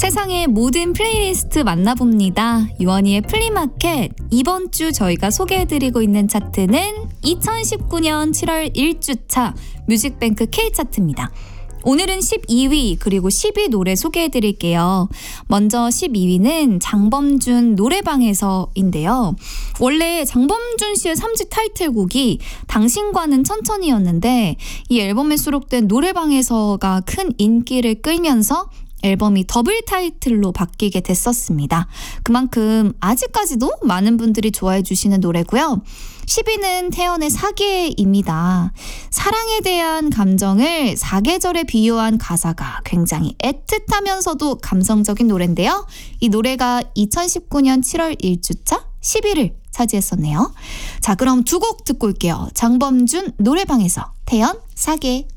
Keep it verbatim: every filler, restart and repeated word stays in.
세상의 모든 플레이리스트 만나봅니다. 유원희의 플리마켓. 이번 주 저희가 소개해드리고 있는 차트는 이천십구 년 칠월 일 주차 뮤직뱅크 K차트입니다. 오늘은 십이 위 그리고 십 위 노래 소개해드릴게요. 먼저 십이 위는 장범준 노래방에서인데요. 원래 장범준 씨의 삼 집 타이틀곡이 당신과는 천천히였는데 이 앨범에 수록된 노래방에서가 큰 인기를 끌면서 앨범이 더블 타이틀로 바뀌게 됐었습니다. 그만큼 아직까지도 많은 분들이 좋아해 주시는 노래고요. 십 위는 태연의 사계입니다. 사랑에 대한 감정을 사계절에 비유한 가사가 굉장히 애틋하면서도 감성적인 노래인데요. 이 노래가 이천십구 년 칠월 일 주차 십 위를 차지했었네요. 자, 그럼 두 곡 듣고 올게요. 장범준 노래방에서 태연 사계.